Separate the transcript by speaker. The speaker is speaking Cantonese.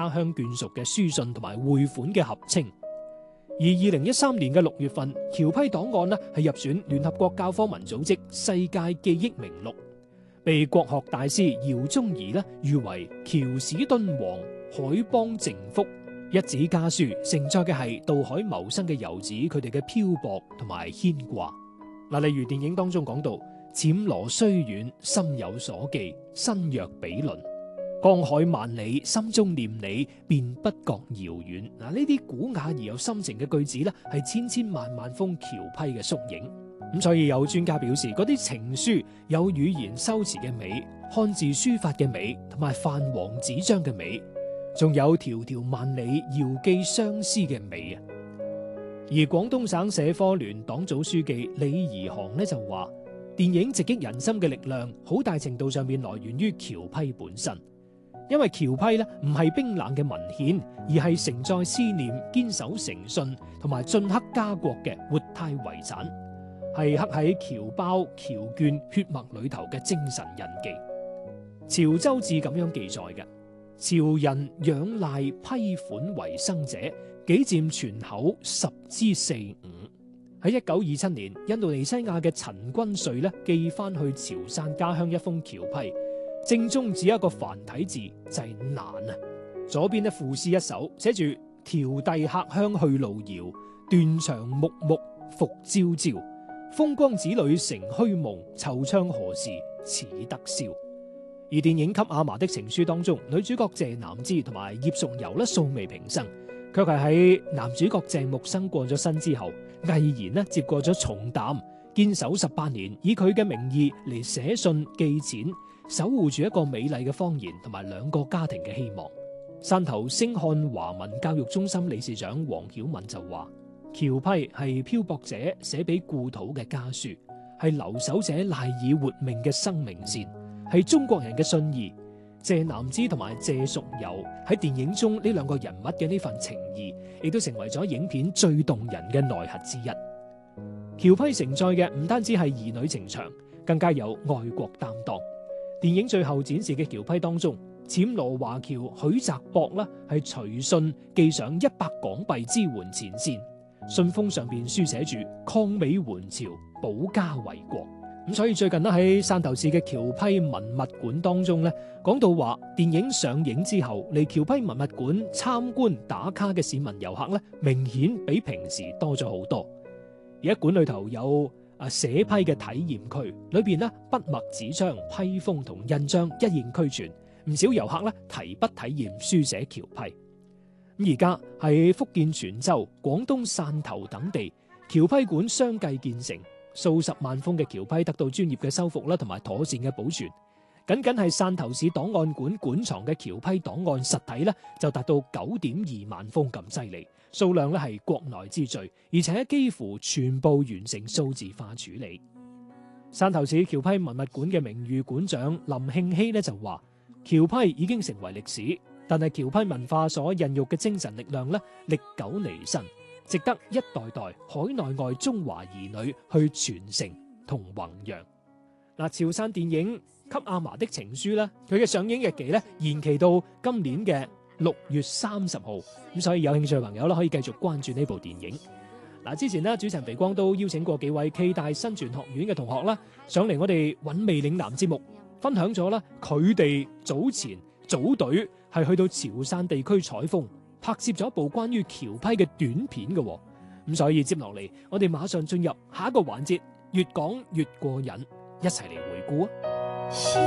Speaker 1: 鄉眷屬嘅書信同埋匯款嘅合稱。而2013年嘅6月份，僑批檔案係入選聯合國教科文組織世界記憶名錄，被國學大師饒宗頤譽為僑史敦煌、海邦淨福。一紙家書承載嘅係渡海謀生嘅遊子佢哋嘅漂泊同埋牽掛。例如電影當中講到，暹羅雖遠，心有所寄，身若比鄰。江海萬里，心中念你，便不覺遙遠。呢啲古雅而又深情嘅句子係千千萬萬封僑批嘅縮影。咁所以有專家表示，嗰啲情書有語言修辭嘅美、漢字書法嘅美，同埋泛黃紙張嘅美，仲有迢迢萬里遙寄相思嘅美啊！而廣東省社科聯黨組書記李宜航就話，電影直擊人心嘅力量，好大程度上面來源於僑批本身。因為僑批唔係冰冷嘅文獻，而係承載思念、堅守誠信同埋進克家國嘅活態遺產，係刻喺僑胞、僑眷血脈裏頭嘅精神印記。潮州志咁樣記載嘅：潮人仰賴批款為生者，幾佔全口10%-15%。喺1927年，印度尼西亞嘅陳君瑞寄翻去潮汕家鄉一封僑批。正中只有一個繁體字，就係難啊！左邊賦詩一首，寫住迢遞客鄉去路遙，斷腸木木復朝朝。風光子女成虛夢，惆悵何時始得宵。而電影《給阿嫲的情書》當中，女主角謝南枝同埋葉淑柔素未平生，卻係喺男主角鄭木生過咗身之後，毅然接過咗重擔，堅守18年，以佢嘅名義嚟寫信寄錢，守護住一個美麗嘅方言同埋2個家庭嘅希望。汕頭星漢華文教育中心理事長黃曉敏就話：僑批係漂泊者寫俾故土嘅家書，係留守者賴以活命嘅生命線，係中國人嘅信義。謝南枝同埋謝淑柔喺電影中呢2個人物嘅呢份情義，亦都成為咗影片最動人嘅內核之一。僑批承載嘅唔單止係兒女情長，更加有愛國擔當。電影最後展示嘅僑批當中，暹羅華僑許澤博係隨信寄上100港幣支援前線，信封上邊書寫住抗美援朝，保家衛國。咁所以最近喺汕頭市嘅僑批文物館當中講到話，電影上映之後嚟僑批文物館參觀打卡嘅市民遊客明顯比平時多咗好多。而喺館裏頭有寫批嘅體驗區，裏邊筆墨紙張、批封同印章一應俱全，唔少遊客提筆體驗書寫僑批。咁而家喺福建泉州、廣東汕頭等地，僑批館相繼建成，數十萬封嘅僑批得到專業嘅修復同埋妥善嘅保存。僅係汕頭市檔案館館藏嘅僑批檔案實體就達到9.2萬封咁犀利，數量係國內之最，而且幾乎全部完成數字化處理。汕頭市僑批文物館嘅名譽館長林慶熙就話：僑批已經成為歷史，但係僑批文化所孕育嘅精神力量歷久彌新，值得一代代海內外中華兒女去傳承同弘揚。潮汕電影《給阿嫲的情書》佢嘅上映日期延期到今年嘅6月30號，咁所以有興趣嘅朋友可以繼續關注呢部電影。之前主持人肥光都邀請過幾位暨大新傳學院嘅同學上嚟我哋韻味嶺南節目，分享咗佢哋早前組隊係去到潮汕地區採風，拍攝咗一部關於僑批嘅短片嘅。咁所以接落嚟，我哋馬上進入下一個環節，越講越過癮，一齊嚟回顧啊！